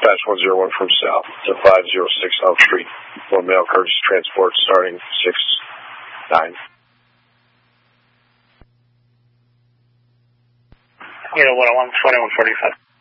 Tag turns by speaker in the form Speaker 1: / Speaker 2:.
Speaker 1: Dispatch 101 from South to 506 Elm Street. For mail courtesy transport starting 6-9.
Speaker 2: 101, 2145.